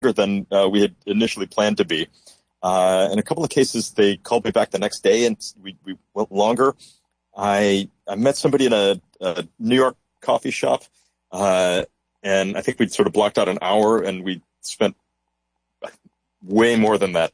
than we had initially planned to be. In a couple of cases, they called me back the next day, and we went longer. I met somebody in a New York coffee shop, and I think we'd sort of blocked out an hour, and we spent way more than that,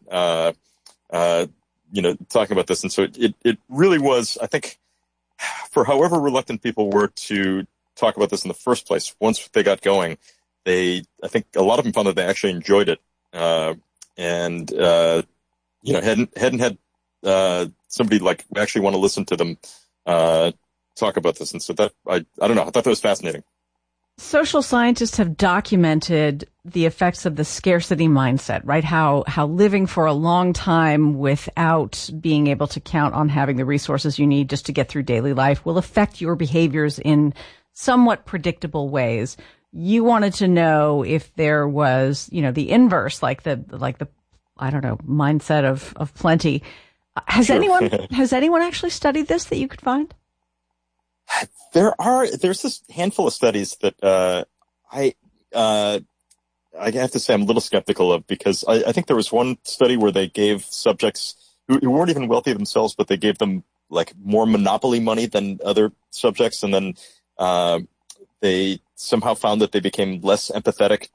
talking about this. And so it really was, I think, for however reluctant people were to talk about this in the first place, once they got going, I think a lot of them found that they actually enjoyed it, and hadn't had somebody like actually want to listen to them talk about this. And so that I don't know, I thought that was fascinating. Social scientists have documented the effects of the scarcity mindset, right? How living for a long time without being able to count on having the resources you need just to get through daily life will affect your behaviors in somewhat predictable ways. You wanted to know if there was, the inverse, like the I don't know, mindset of plenty. Has anyone actually studied this that you could find? There's this handful of studies that I have to say I'm a little skeptical of, because I think there was one study where they gave subjects who weren't even wealthy themselves, but they gave them like more monopoly money than other subjects, and then they somehow found that they became less empathetic,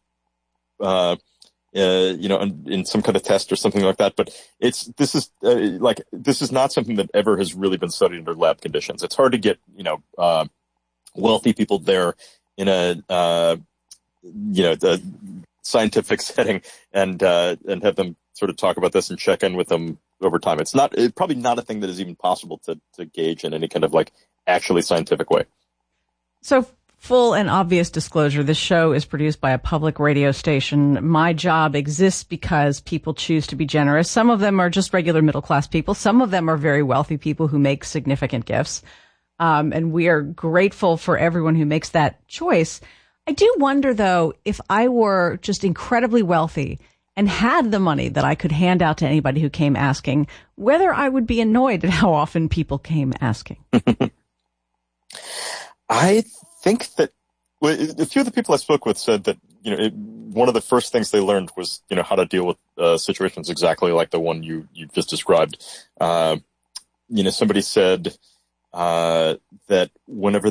in some kind of test or something like that. But this is not something that ever has really been studied under lab conditions. It's hard to get, wealthy people there in a scientific setting and have them sort of talk about this and check in with them over time. It's probably not a thing that is even possible to gauge in any kind of like actually scientific way. So, full and obvious disclosure, this show is produced by a public radio station. My job exists because people choose to be generous. Some of them are just regular middle-class people. Some of them are very wealthy people who make significant gifts. And we are grateful for everyone who makes that choice. I do wonder, though, if I were just incredibly wealthy and had the money that I could hand out to anybody who came asking, whether I would be annoyed at how often people came asking. I think that a few of the people I spoke with said that, one of the first things they learned was, how to deal with situations exactly like the one you just described. Somebody said that whenever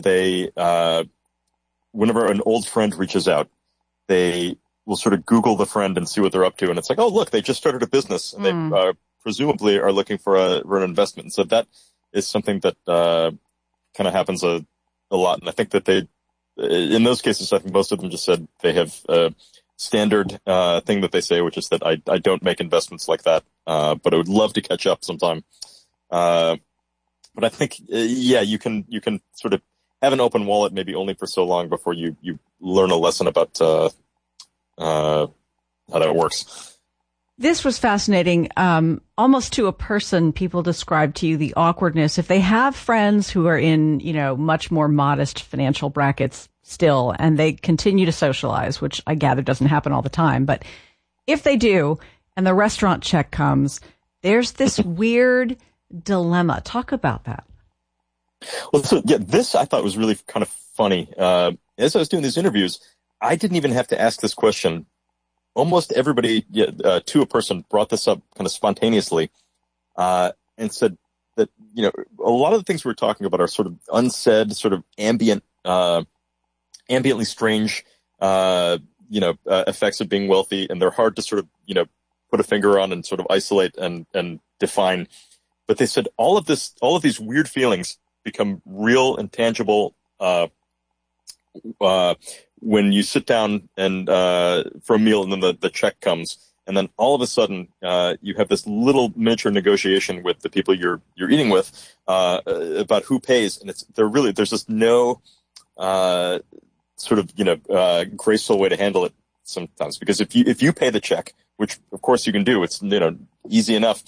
an old friend reaches out, they will sort of Google the friend and see what they're up to. And it's like, oh, look, they just started a business, and they presumably are looking for an investment. And so that is something that kind of happens a lot. And I think that in those cases, I think most of them just said they have a standard thing that they say, which is that I don't make investments like that, but I would love to catch up sometime. But I think, you can sort of have an open wallet maybe only for so long before you learn a lesson about how that works. This was fascinating. Almost to a person, people describe to you the awkwardness. If they have friends who are in, much more modest financial brackets still, and they continue to socialize, which I gather doesn't happen all the time. But if they do, and the restaurant check comes, there's this weird dilemma. Talk about that. Well, so this I thought was really kind of funny. As I was doing these interviews, I didn't even have to ask this question. Almost everybody, to a person, brought this up kind of spontaneously, and said that, a lot of the things we're talking about are sort of unsaid, sort of ambiently strange, effects of being wealthy, and they're hard to sort of, put a finger on and sort of isolate and define. But they said all of these weird feelings become real and tangible, when you sit down and for a meal, and then the check comes, and then all of a sudden you have this little miniature negotiation with the people you're eating with about who pays, and there's just no sort of graceful way to handle it sometimes, because if you pay the check, which of course you can do, it's easy enough.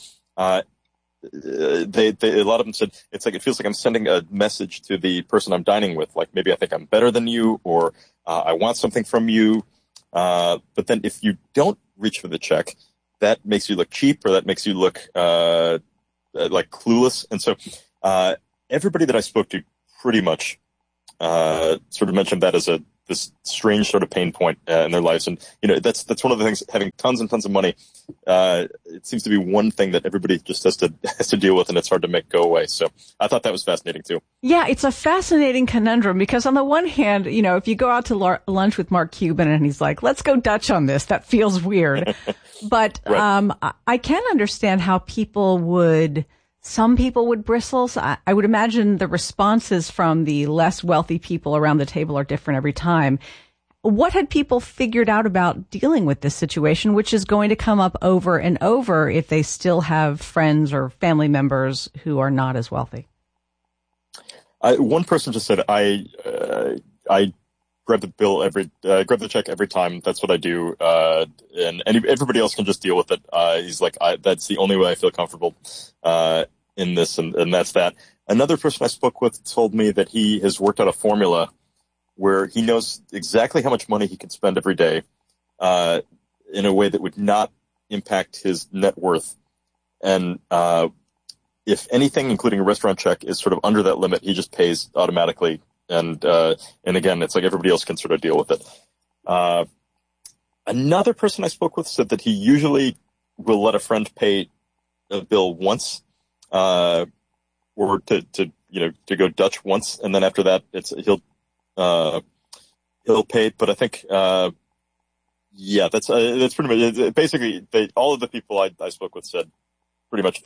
A lot of them said it's like it feels like I'm sending a message to the person I'm dining with, like maybe I think I'm better than you, or I want something from you. But then if you don't reach for the check, that makes you look cheap, or that makes you look like clueless. And so everybody that I spoke to pretty much sort of mentioned that as this strange sort of pain point in their lives. And, that's one of the things, having tons and tons of money, it seems to be one thing that everybody just has to deal with, and it's hard to make go away. So I thought that was fascinating too. Yeah, it's a fascinating conundrum because on the one hand, if you go out to lunch with Mark Cuban and he's like, let's go Dutch on this, that feels weird. But right. I can understand how some people would bristle. So I would imagine the responses from the less wealthy people around the table are different every time. What had people figured out about dealing with this situation, which is going to come up over and over if they still have friends or family members who are not as wealthy? One person just said, I grab the check every time. That's what I do. And everybody else can just deal with it. He's like, that's the only way I feel comfortable, in this. And that's that. Another person I spoke with told me that he has worked out a formula where he knows exactly how much money he can spend every day, in a way that would not impact his net worth. And, if anything, including a restaurant check, is sort of under that limit, he just pays automatically. And again, it's like everybody else can sort of deal with it. Another person I spoke with said that he usually will let a friend pay a bill once, or to go Dutch once. And then after that, he'll pay. But I think, that's pretty much, basically all of the people I spoke with said pretty much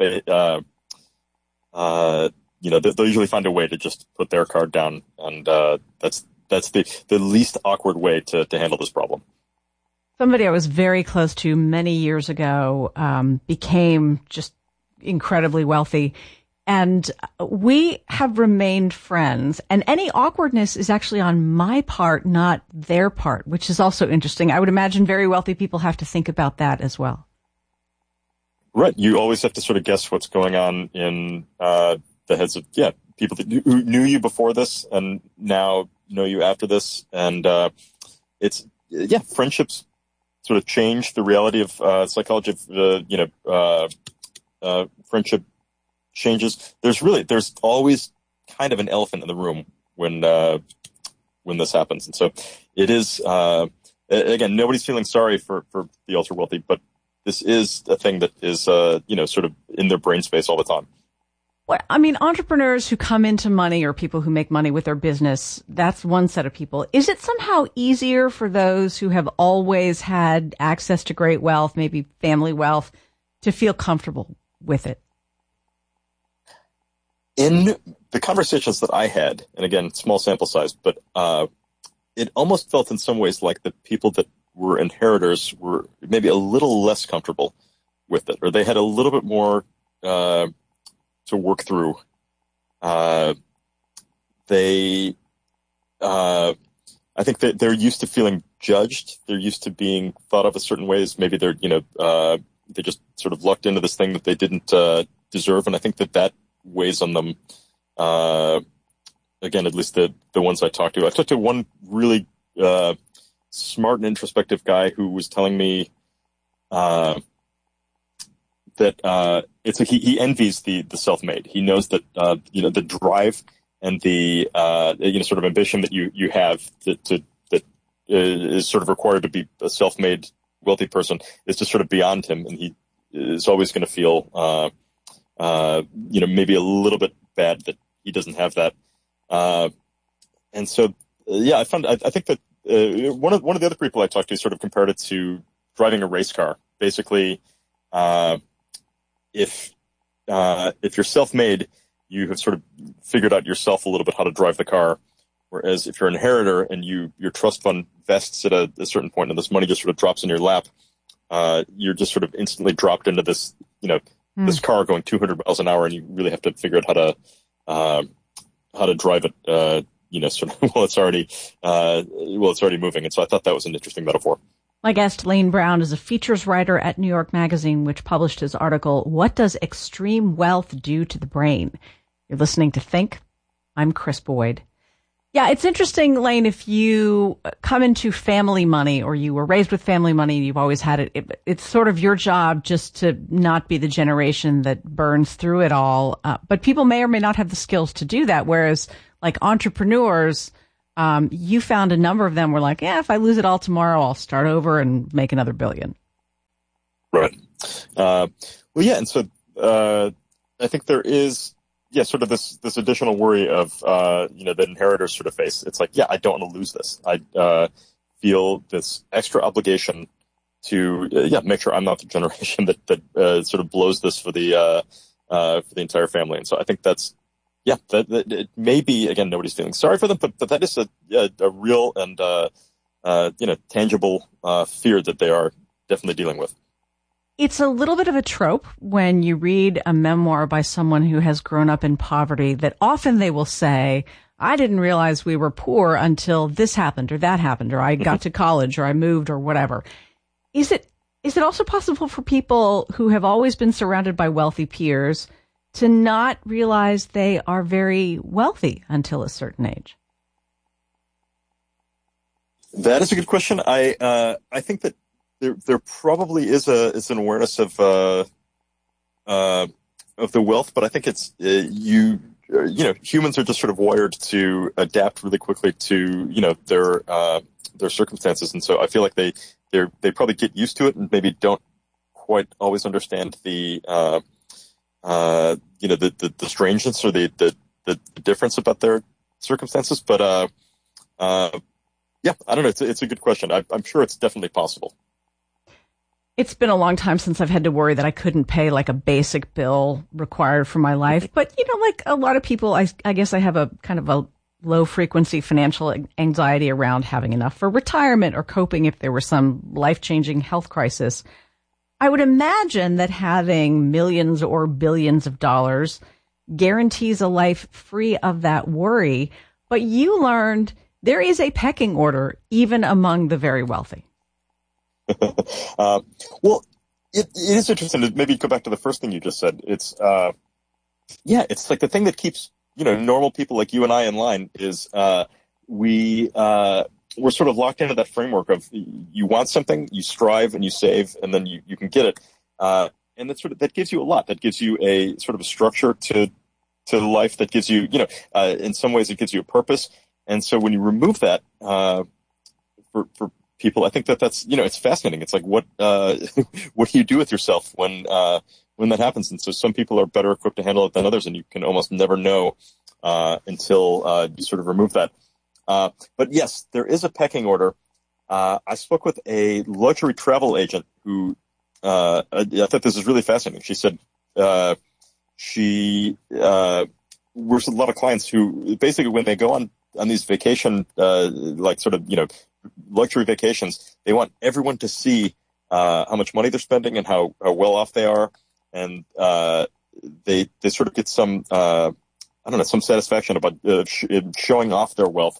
they'll usually find a way to just put their card down, and that's the least awkward way to handle this problem. Somebody I was very close to many years ago became just incredibly wealthy, and we have remained friends. And any awkwardness is actually on my part, not their part, which is also interesting. I would imagine very wealthy people have to think about that as well. Right. You always have to sort of guess what's going on in the heads of, people who knew you before this and now know you after this. And friendships sort of change the reality of psychology of, friendship changes. There's always kind of an elephant in the room when this happens. And so it is, again, nobody's feeling sorry for the ultra wealthy, but this is a thing that is, sort of in their brain space all the time. Well, I mean, entrepreneurs who come into money or people who make money with their business, that's one set of people. Is it somehow easier for those who have always had access to great wealth, maybe family wealth, to feel comfortable with it? In the conversations that I had, and again, small sample size, but it almost felt in some ways like the people that were inheritors were maybe a little less comfortable with it, or they had a little bit more to work through. I think that they're used to feeling judged. They're used to being thought of a certain ways. Maybe they're, they just sort of lucked into this thing that they didn't deserve. And I think that weighs on them. Again, at least the ones I talked to. I talked to one really smart and introspective guy who was telling me that it's like he envies the self-made. He knows that the drive and the sort of ambition that you have that is sort of required to be a self-made wealthy person is just sort of beyond him, and he is always going to feel maybe a little bit bad that he doesn't have that. And so I think that one of the other people I talked to sort of compared it to driving a race car. Basically, if you're self-made, you have sort of figured out yourself a little bit how to drive the car. Whereas if you're an inheritor and your trust fund vests at a certain point and this money just sort of drops in your lap, you're just sort of instantly dropped into this, this car going 200 miles an hour, and you really have to figure out how to drive it, sort of while it's already moving. And so I thought that was an interesting metaphor. My guest, Lane Brown, is a features writer at New York Magazine, which published his article, What Does Extreme Wealth Do to the Brain? You're listening to Think. I'm Chris Boyd. Yeah, it's interesting, Lane, if you come into family money or you were raised with family money and you've always had it, it's sort of your job just to not be the generation that burns through it all. But people may or may not have the skills to do that, whereas like entrepreneurs, You found a number of them were like, yeah, if I lose it all tomorrow, I'll start over and make another billion. Right. Well, yeah. And so, I think there is, sort of this additional worry of, that inheritors sort of face. It's like, I don't want to lose this. I, feel this extra obligation to, make sure I'm not the generation that sort of blows this for the entire family. And so I think that's, that it may be, again, nobody's feeling sorry for them, but that is a real and, tangible, fear that they are definitely dealing with. It's a little bit of a trope when you read a memoir by someone who has grown up in poverty that often they will say, I didn't realize we were poor until this happened or that happened, or I got to college or I moved or whatever. Is it also possible for people who have always been surrounded by wealthy peers to not realize they are very wealthy until a certain age? That is a good question. I think that there probably is an awareness of the wealth, but I think it's humans are just sort of wired to adapt really quickly to their circumstances, and so I feel like they probably get used to it and maybe don't quite always understand the strangeness or the difference about their circumstances. But I don't know. It's a good question. I'm sure it's definitely possible. It's been a long time since I've had to worry that I couldn't pay like a basic bill required for my life. But, like a lot of people, I guess I have a kind of a low frequency financial anxiety around having enough for retirement or coping if there were some life-changing health crisis. I would imagine that having millions or billions of dollars guarantees a life free of that worry. But you learned there is a pecking order even among the very wealthy. Well, it is interesting to maybe go back to the first thing you just said. It's, it's like the thing that keeps, normal people like you and I in line is, we're sort of locked into that framework of you want something, you strive and you save, and then you can get it. And that gives you a lot. That gives you a sort of a structure to life that gives you, in some ways it gives you a purpose. And so when you remove that, for people, I think that's, it's fascinating. It's like, what do you do with yourself when that happens? And so some people are better equipped to handle it than others, and you can almost never know, until, you sort of remove that. But yes, there is a pecking order. I spoke with a luxury travel agent who, I thought this is really fascinating. She said, she works with a lot of clients who basically when they go on these vacation, luxury vacations, they want everyone to see how much money they're spending and how well off they are, and they sort of get some some satisfaction about showing off their wealth,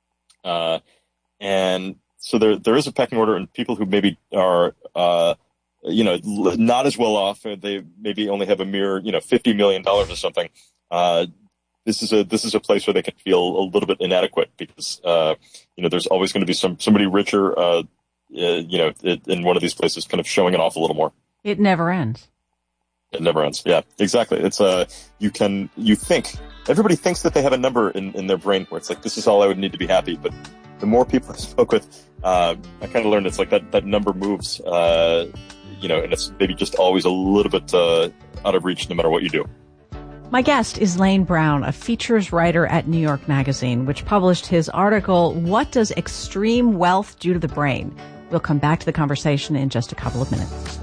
and so there is a pecking order, and people who maybe are not as well off, they maybe only have a mere $50 million or something. This is a place where they can feel a little bit inadequate because there's always going to be somebody richer in one of these places kind of showing it off a little more. It never ends. It never ends. Yeah, exactly. It's everybody thinks that they have a number in their brain where it's like, this is all I would need to be happy. But the more people I spoke with, I kind of learned it's like that number moves, and it's maybe just always a little bit out of reach no matter what you do. My guest is Lane Brown, a features writer at New York Magazine, which published his article, What Does Extreme Wealth Do to the Brain? We'll come back to the conversation in just a couple of minutes.